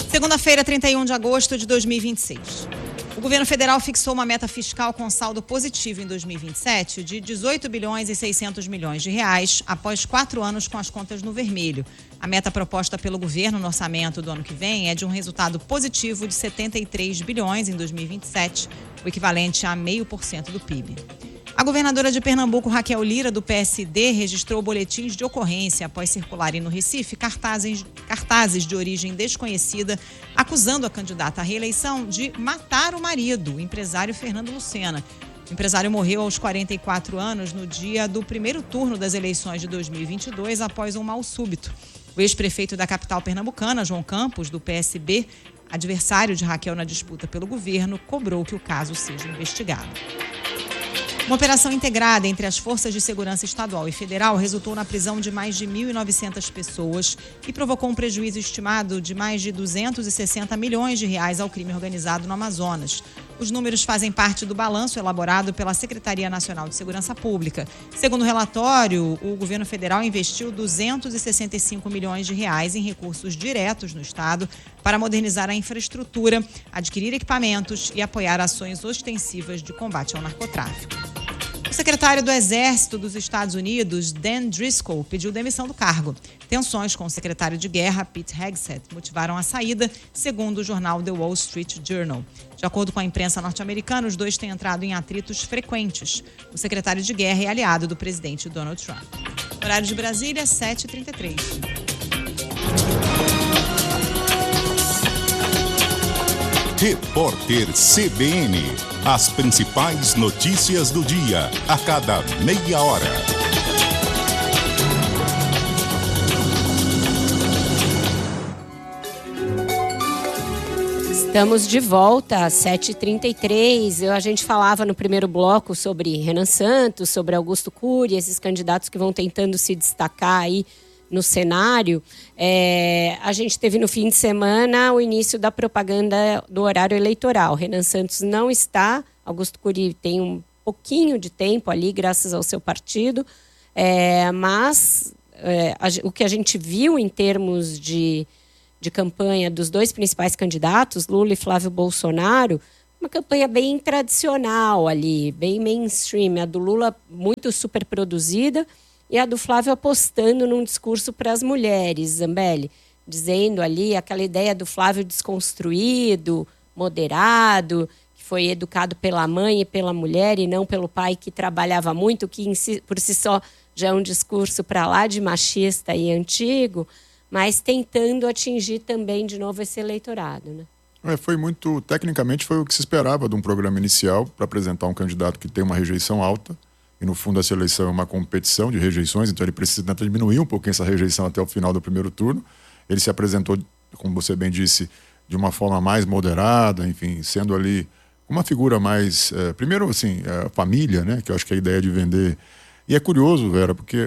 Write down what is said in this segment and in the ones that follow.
Segunda-feira, 31 de agosto de 2026. O governo federal fixou uma meta fiscal com saldo positivo em 2027 de 18 bilhões e 600 milhões de reais, após 4 anos com as contas no vermelho. A meta proposta pelo governo no orçamento do ano que vem é de um resultado positivo de 73 bilhões em 2027, o equivalente a 0,5% do PIB. A governadora de Pernambuco, Raquel Lira, do PSD, registrou boletins de ocorrência após circularem no Recife cartazes de origem desconhecida, acusando a candidata à reeleição de matar o marido, o empresário Fernando Lucena. O empresário morreu aos 44 anos no dia do primeiro turno das eleições de 2022, após um mal súbito. O ex-prefeito da capital pernambucana, João Campos, do PSB, adversário de Raquel na disputa pelo governo, cobrou que o caso seja investigado. Uma operação integrada entre as forças de segurança estadual e federal resultou na prisão de mais de 1.900 pessoas e provocou um prejuízo estimado de mais de 260 milhões de reais ao crime organizado no Amazonas. Os números fazem parte do balanço elaborado pela Secretaria Nacional de Segurança Pública. Segundo o relatório, o governo federal investiu 265 milhões de reais em recursos diretos no estado para modernizar a infraestrutura, adquirir equipamentos e apoiar ações ostensivas de combate ao narcotráfico. O secretário do Exército dos Estados Unidos, Dan Driscoll, pediu demissão do cargo. Tensões com o secretário de Guerra, Pete Hegseth, motivaram a saída, segundo o jornal The Wall Street Journal. De acordo com a imprensa norte-americana, os dois têm entrado em atritos frequentes. O secretário de Guerra é aliado do presidente Donald Trump. Horário de Brasília, 7h33. Repórter CBN. As principais notícias do dia, a cada meia hora. Estamos de volta às 7h33. A gente falava no primeiro bloco sobre Renan Santos, sobre Augusto Cury, esses candidatos que vão tentando se destacar aí no cenário. A gente teve no fim de semana o início da propaganda do horário eleitoral. Renan Santos não está, Augusto Cury tem um pouquinho de tempo ali, graças ao seu partido, mas o que a gente viu em termos de campanha dos dois principais candidatos, Lula e Flávio Bolsonaro, uma campanha bem tradicional ali, bem mainstream. A do Lula muito superproduzida, e a do Flávio apostando num discurso para as mulheres, Zambelli, dizendo ali aquela ideia do Flávio desconstruído, moderado, que foi educado pela mãe e pela mulher e não pelo pai que trabalhava muito, que por si só já é um discurso para lá de machista e antigo, mas tentando atingir também de novo esse eleitorado, né? Foi muito, tecnicamente foi o que se esperava de um programa inicial para apresentar um candidato que tem uma rejeição alta. E no fundo essa eleição é uma competição de rejeições, então ele precisa tentar diminuir um pouquinho essa rejeição até o final do primeiro turno. Ele se apresentou, como você bem disse, de uma forma mais moderada, enfim, sendo ali uma figura mais... primeiro, assim, a família, né, que eu acho que é a ideia de vender. E é curioso, Vera, porque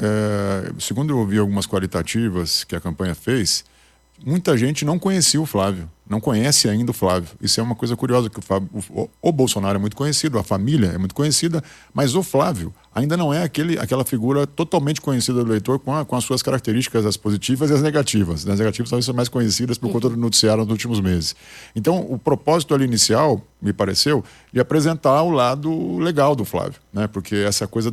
segundo eu ouvi algumas qualitativas que a campanha fez, muita gente não conhecia o Flávio, não conhece ainda o Flávio. Isso é uma coisa curiosa, que o Bolsonaro é muito conhecido, a família é muito conhecida, mas o Flávio ainda não é aquela figura totalmente conhecida do eleitor com as suas características, as positivas e as negativas. As negativas talvez são mais conhecidas por conta do noticiário nos últimos meses. Então, o propósito ali inicial, me pareceu, de apresentar o lado legal do Flávio, né? Porque essa coisa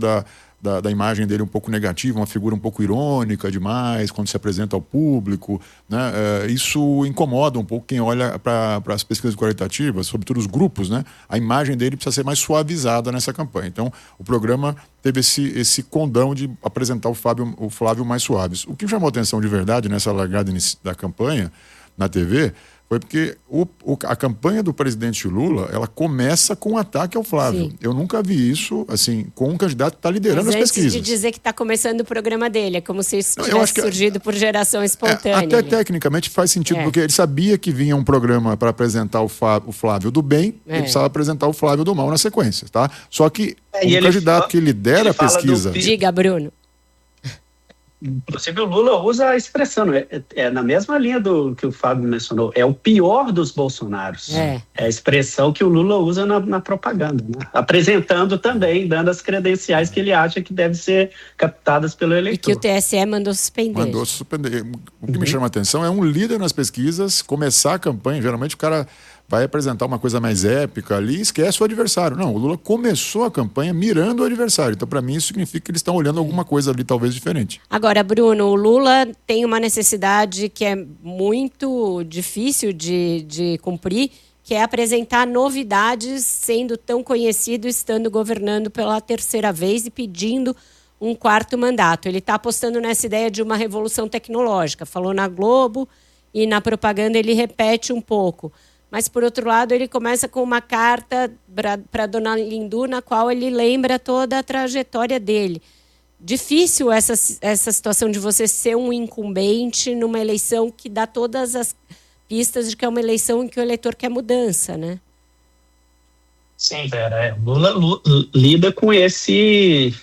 da imagem dele um pouco negativa, uma figura um pouco irônica demais, quando se apresenta ao público, né? Isso incomoda um pouco quem olha para as pesquisas qualitativas, sobretudo os grupos, né? A imagem dele precisa ser mais suavizada nessa campanha. Então, o programa teve esse condão de apresentar o Flávio mais suaves. O que chamou atenção de verdade nessa largada da campanha na TV foi porque a campanha do presidente Lula, ela começa com um ataque ao Flávio. Sim. Eu nunca vi isso, assim, com um candidato que está liderando as pesquisas. Antes de dizer que está começando o programa dele, é como se isso tivesse surgido por geração espontânea. Até tecnicamente faz sentido, porque ele sabia que vinha um programa para apresentar o Flávio do bem, ele precisava apresentar o Flávio do mal na sequência, tá? Só que o candidato que lidera a pesquisa... Diga, Bruno. Inclusive o Lula usa a expressão, é na mesma linha do que o Fábio mencionou, é o pior dos Bolsonaros. É a expressão que o Lula usa na propaganda, né? Apresentando também, dando as credenciais que ele acha que devem ser captadas pelo eleitor. E que o TSE mandou suspender. O que me chama a atenção é um líder nas pesquisas começar a campanha, geralmente o cara vai apresentar uma coisa mais épica ali e esquece o adversário. Não, o Lula começou a campanha mirando o adversário. Então, para mim, isso significa que eles estão olhando alguma coisa ali, talvez, diferente. Agora, Bruno, o Lula tem uma necessidade que é muito difícil de cumprir, que é apresentar novidades, sendo tão conhecido, estando governando pela terceira vez e pedindo um quarto mandato. Ele está apostando nessa ideia de uma revolução tecnológica. Falou na Globo e na propaganda ele repete um pouco. Mas, por outro lado, ele começa com uma carta para Dona Lindu, na qual ele lembra toda a trajetória dele. Difícil essa situação de você ser um incumbente numa eleição que dá todas as pistas de que é uma eleição em que o eleitor quer mudança, né? Sim, Vera. Lula lida com esse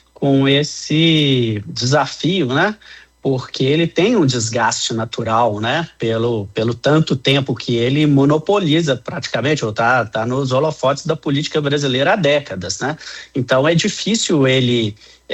desafio, né? Porque ele tem um desgaste natural, né? Pelo tanto tempo que ele monopoliza praticamente, ou tá nos holofotes da política brasileira há décadas, né? Então é difícil ele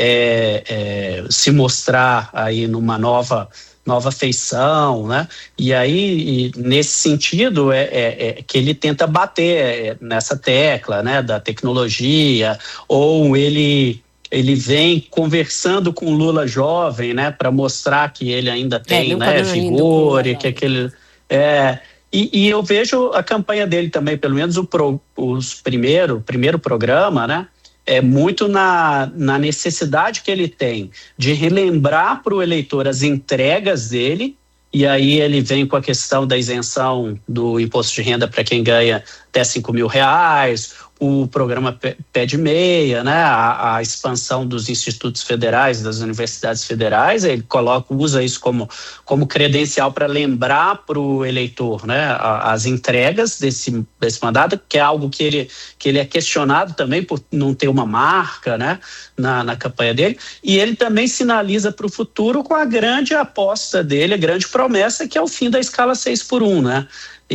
se mostrar aí numa nova feição, né? E aí, nesse sentido, que ele tenta bater nessa tecla, né? Da tecnologia, ou ele vem conversando com o Lula jovem, né, para mostrar que ele ainda tem, né, vigor e que aquele e eu vejo a campanha dele também, pelo menos o primeiro programa, né, é muito na necessidade que ele tem de relembrar para o eleitor as entregas dele. E aí ele vem com a questão da isenção do imposto de renda para quem ganha até R$5 mil, o programa Pé de Meia, né? A expansão dos institutos federais, das universidades federais. Ele usa isso como credencial para lembrar para o eleitor, né? As entregas desse mandato, que é algo que ele é questionado também por não ter uma marca, né? Na campanha dele. E ele também sinaliza para o futuro com a grande aposta dele, a grande promessa, que é o fim da escala 6x1, né?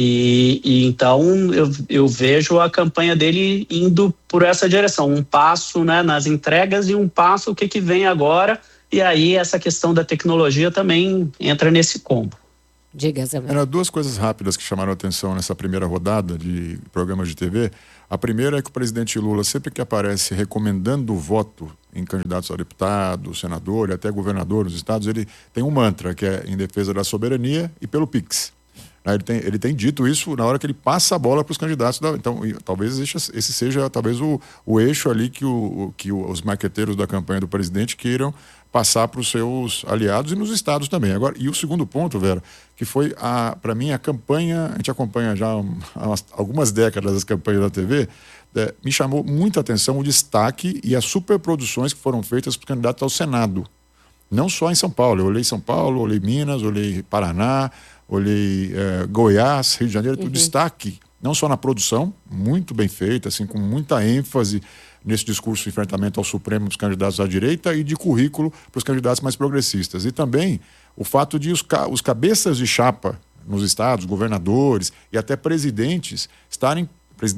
E então eu vejo a campanha dele indo por essa direção, um passo, né, nas entregas e um passo o que vem agora, e aí essa questão da tecnologia também entra nesse combo. Diga, Zé. Eram duas coisas rápidas que chamaram a atenção nessa primeira rodada de programas de TV. A primeira é que o presidente Lula, sempre que aparece recomendando o voto em candidatos a deputado, senador e até governador nos estados, ele tem um mantra que é em defesa da soberania e pelo PIX. Ele tem dito isso na hora que ele passa a bola para os candidatos. Então, talvez esse seja talvez o eixo ali que os marqueteiros da campanha do presidente queiram passar para os seus aliados e nos estados também. Agora, e o segundo ponto, Vera, que foi, para mim, a campanha, a gente acompanha já há algumas décadas as campanhas da TV, me chamou muita atenção o destaque e as superproduções que foram feitas para os candidatos ao Senado. Não só em São Paulo. Eu olhei São Paulo, olhei Minas, olhei Paraná, olhei Goiás, Rio de Janeiro, tudo destaque, não só na produção, muito bem feita, assim, com muita ênfase nesse discurso de enfrentamento ao Supremo dos candidatos à direita e de currículo para os candidatos mais progressistas. E também o fato de os cabeças de chapa nos estados, governadores e até presidentes estarem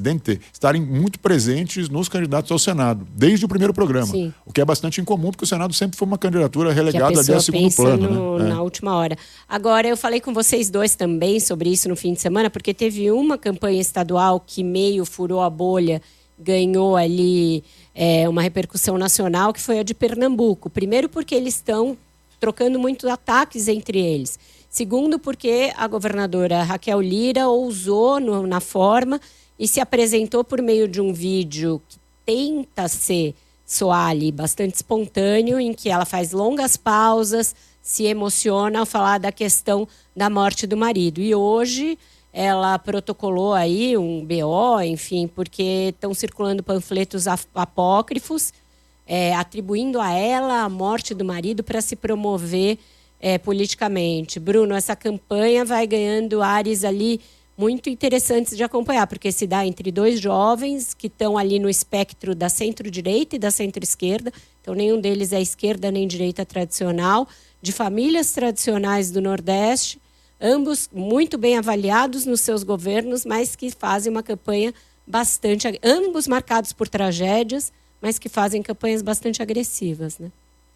muito presentes nos candidatos ao Senado, desde o primeiro programa. Sim. O que é bastante incomum, porque o Senado sempre foi uma candidatura relegada ali a segundo plano. Na última hora. Agora, eu falei com vocês dois também sobre isso no fim de semana, porque teve uma campanha estadual que meio furou a bolha, ganhou ali uma repercussão nacional, que foi a de Pernambuco. Primeiro, porque eles estão trocando muitos ataques entre eles. Segundo, porque a governadora Raquel Lira ousou na forma e se apresentou por meio de um vídeo que tenta soar ali bastante espontâneo, em que ela faz longas pausas, se emociona ao falar da questão da morte do marido. E hoje ela protocolou aí um BO, enfim, porque estão circulando panfletos apócrifos, atribuindo a ela a morte do marido para se promover politicamente. Bruno, essa campanha vai ganhando ares ali muito interessantes de acompanhar, porque se dá entre dois jovens que estão ali no espectro da centro-direita e da centro-esquerda, então nenhum deles é esquerda nem direita tradicional, de famílias tradicionais do Nordeste, ambos muito bem avaliados nos seus governos, mas que fazem uma campanha ambos marcados por tragédias, mas que fazem campanhas bastante agressivas, né?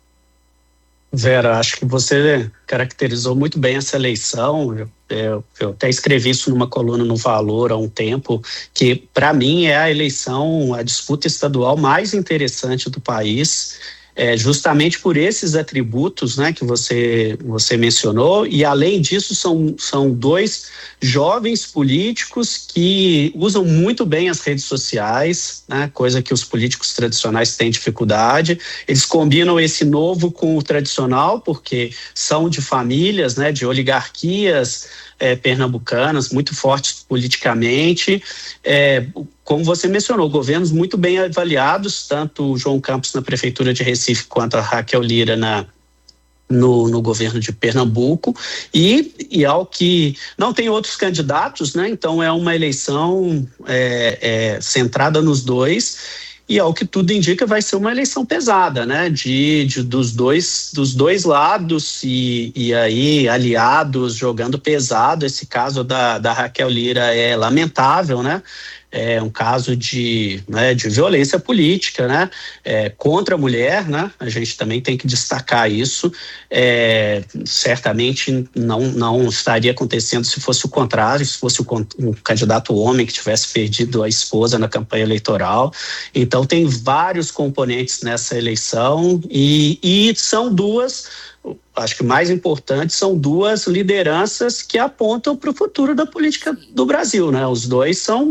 Vera, acho que você caracterizou muito bem essa eleição. Eu até escrevi isso numa coluna no Valor há um tempo, que para mim é a disputa estadual mais interessante do país, justamente por esses atributos, né, que você mencionou, e além disso são dois jovens políticos que usam muito bem as redes sociais, né, coisa que os políticos tradicionais têm dificuldade. Eles combinam esse novo com o tradicional, porque são de famílias, né, de oligarquias pernambucanas, muito fortes politicamente. Como você mencionou, governos muito bem avaliados, tanto o João Campos na Prefeitura de Recife quanto a Raquel Lira no governo de Pernambuco, e ao que não tem outros candidatos, né? Então é uma eleição centrada nos dois, e ao que tudo indica vai ser uma eleição pesada, né? Dos dois lados, e aí aliados jogando pesado. Esse caso da Raquel Lira é lamentável, né? É um caso de violência política, né? Contra a mulher, né? A gente também tem que destacar isso. Certamente não estaria acontecendo se fosse o contrário, se fosse um candidato homem que tivesse perdido a esposa na campanha eleitoral. Então tem vários componentes nessa eleição, e são duas... Acho que o mais importante são duas lideranças que apontam para o futuro da política do Brasil, né? Os dois são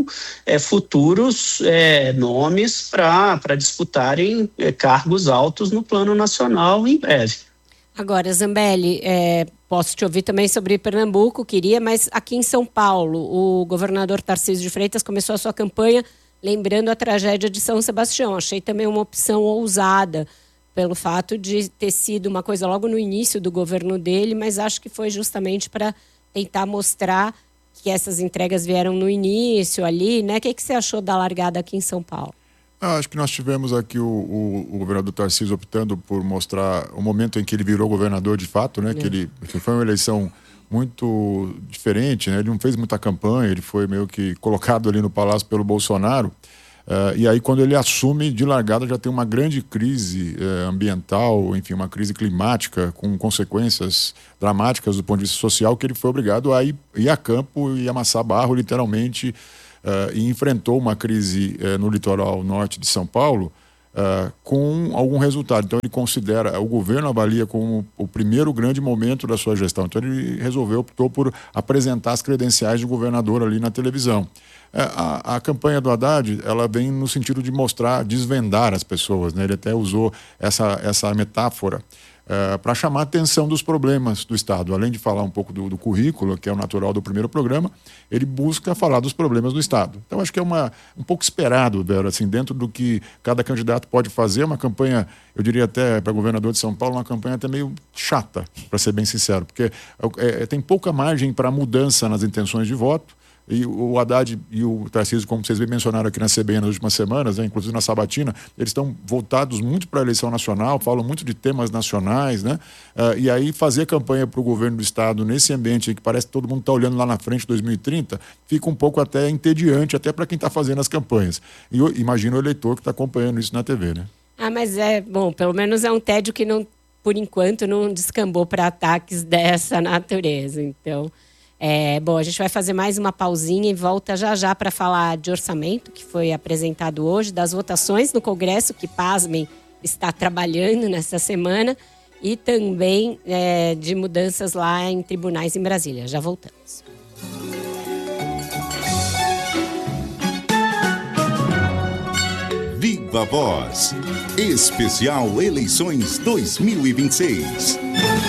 futuros nomes para disputarem cargos altos no plano nacional em breve. Agora, Zambelli, posso te ouvir também sobre Pernambuco, mas aqui em São Paulo, o governador Tarcísio de Freitas começou a sua campanha lembrando a tragédia de São Sebastião. Achei também uma opção ousada, pelo fato de ter sido uma coisa logo no início do governo dele, mas acho que foi justamente para tentar mostrar que essas entregas vieram no início ali, né? O que você achou da largada aqui em São Paulo? Acho que nós tivemos aqui o governador Tarcísio optando por mostrar o momento em que ele virou governador de fato, né? Que foi uma eleição muito diferente, né? Ele não fez muita campanha, ele foi meio que colocado ali no palácio pelo Bolsonaro. E aí, quando ele assume, de largada já tem uma grande crise ambiental, enfim, uma crise climática com consequências dramáticas do ponto de vista social, que ele foi obrigado a ir a campo e amassar barro, literalmente, e enfrentou uma crise no litoral norte de São Paulo com algum resultado. Então, ele considera, o governo avalia como o primeiro grande momento da sua gestão. Então, ele optou por apresentar as credenciais do governador ali na televisão. A campanha do Haddad, ela vem no sentido de mostrar, desvendar as pessoas, né? Ele até usou essa metáfora para chamar a atenção dos problemas do Estado. Além de falar um pouco do currículo, que é o natural do primeiro programa, ele busca falar dos problemas do Estado. Então, acho que é um pouco esperado, Vera, assim, dentro do que cada candidato pode fazer, uma campanha, eu diria até para governador de São Paulo, uma campanha até meio chata, para ser bem sincero, porque tem pouca margem para mudança nas intenções de voto. E o Haddad e o Tarcísio, como vocês bem mencionaram aqui na CBN nas últimas semanas, né, inclusive na sabatina, eles estão voltados muito para a eleição nacional, falam muito de temas nacionais, né? E aí fazer campanha para o governo do Estado nesse ambiente que parece que todo mundo está olhando lá na frente, 2030, fica um pouco até entediante, até para quem está fazendo as campanhas. E imagina o eleitor que está acompanhando isso na TV, né? Mas bom, pelo menos é um tédio que não, por enquanto, não descambou para ataques dessa natureza, então... Bom, a gente vai fazer mais uma pausinha e volta já para falar de orçamento, que foi apresentado hoje, das votações no Congresso, que, pasmem, está trabalhando nessa semana, e também de mudanças lá em tribunais em Brasília. Já voltamos. Viva Voz, especial Eleições 2026.